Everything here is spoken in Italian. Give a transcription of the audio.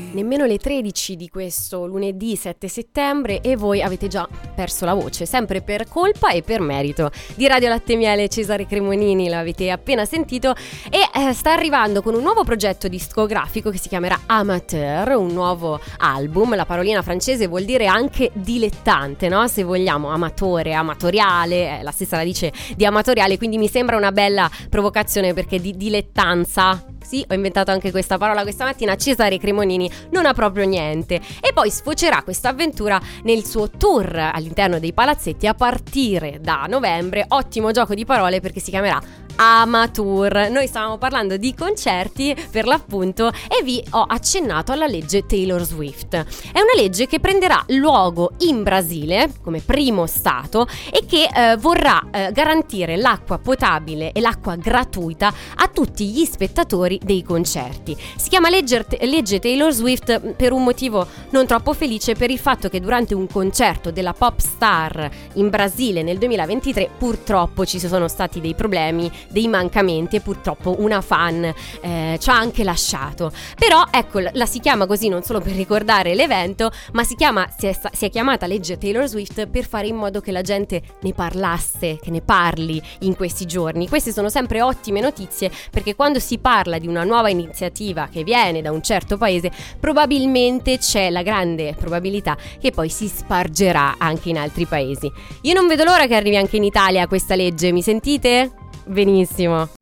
Nemmeno le 13 di questo lunedì 7 settembre e voi avete già perso la voce, sempre per colpa e per merito di Radio Latte Miele. Cesare Cremonini, l'avete appena sentito, e sta arrivando con un nuovo progetto discografico che si chiamerà Amateur, un nuovo album. La parolina francese vuol dire anche dilettante, no? Se vogliamo, amatore, amatoriale, la stessa radice di amatoriale, quindi mi sembra una bella provocazione, perché di dilettanza, sì, ho inventato anche questa parola questa mattina, Cesare Cremonini non ha proprio niente. E poi sfocerà questa avventura nel suo tour all'interno dei palazzetti a partire da novembre. Ottimo gioco di parole, perché si chiamerà Amateur. Noi stavamo parlando di concerti per l'appunto e vi ho accennato alla legge Taylor Swift. È una legge che prenderà luogo in Brasile come primo stato e che vorrà garantire l'acqua potabile e l'acqua gratuita a tutti gli spettatori dei concerti. Si chiama legge Taylor Swift per un motivo non troppo felice, per il fatto che durante un concerto della pop star in Brasile nel 2023 purtroppo ci sono stati dei problemi, dei mancamenti, e purtroppo una fan ci ha anche lasciato. Però ecco, la si chiama così non solo per ricordare l'evento, ma si è chiamata legge Taylor Swift per fare in modo che la gente ne parlasse, che ne parli in questi giorni. Queste sono sempre ottime notizie, perché quando si parla di una nuova iniziativa che viene da un certo paese, probabilmente c'è la grande probabilità che poi si spargerà anche in altri paesi. Io non vedo l'ora che arrivi anche in Italia questa legge, mi sentite? Benissimo.